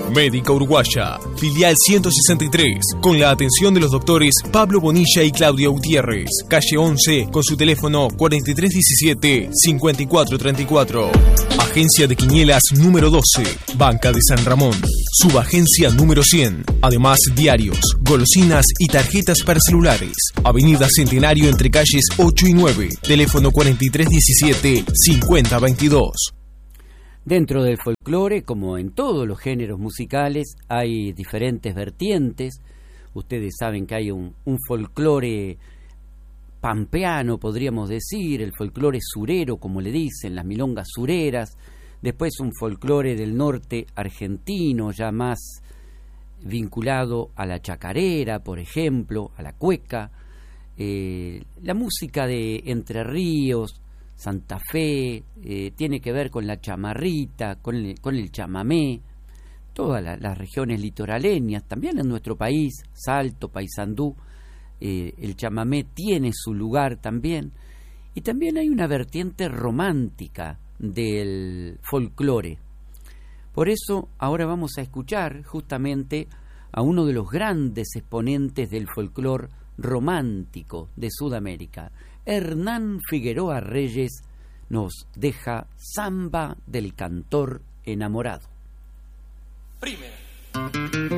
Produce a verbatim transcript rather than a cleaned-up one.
Médica Uruguaya, filial ciento sesenta y tres, con la atención de los doctores Pablo Bonilla y Claudia Gutiérrez, calle once, con su teléfono cuarenta y tres diecisiete, cincuenta y cuatro treinta y cuatro. Agencia de Quinielas número doce, Banca de San Ramón, subagencia número cien. Además, diarios, golosinas y tarjetas para celulares. Avenida Centenario entre calles ocho y nueve, teléfono cuarenta y tres diecisiete, cincuenta veintidós. Dentro del folclore, como en todos los géneros musicales, hay diferentes vertientes. Ustedes saben que hay un, un folclore pampeano, podríamos decir, el folclore surero, como le dicen, las milongas sureras. Después un folclore del norte argentino, ya más vinculado a la chacarera, por ejemplo, a la cueca. Eh, la música de Entre Ríos, Santa Fe, eh, tiene que ver con la chamarrita, con el, con el chamamé, todas la, las regiones litoraleñas, también en nuestro país, Salto, Paysandú, eh, el chamamé tiene su lugar también. Y también hay una vertiente romántica del folclore. Por eso ahora vamos a escuchar justamente a uno de los grandes exponentes del folclore romántico de Sudamérica. Hernán Figueroa Reyes nos deja Samba del Cantor Enamorado. Primero.